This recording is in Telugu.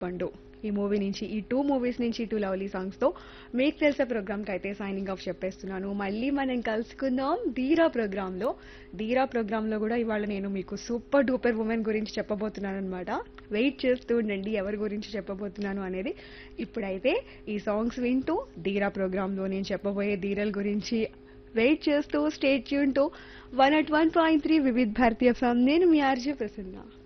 పండు ఈ మూవీ నుంచి ఈ 2 మూవీస్ నుంచి 2 లవ్లీ సాంగ్స్ తో మీకు తెలిసే ప్రోగ్రామ్ కి అయితే సైనింగ్ ఆఫ్ చెప్పేస్తున్నాను. మళ్ళీ మనం కలుసుకుందాం ధీరా ప్రోగ్రామ్ లో కూడా ఇవాళ నేను మీకు సూపర్ డూపర్ ఉమెన్ గురించి చెప్పబోతున్నాను అనమాట. వెయిట్ చేస్తూ ఉండండి ఎవరి గురించి చెప్పబోతున్నాను అనేది. ఇప్పుడైతే ఈ సాంగ్స్ వింటూ ధీరా ప్రోగ్రామ్ లో నేను చెప్పబోయే ధీరల గురించి వెయిట్ చేస్తూ stay tune to 101.3 Vividh Bharatiya FM. నేను మీ ఆర్జే ప్రసన్న.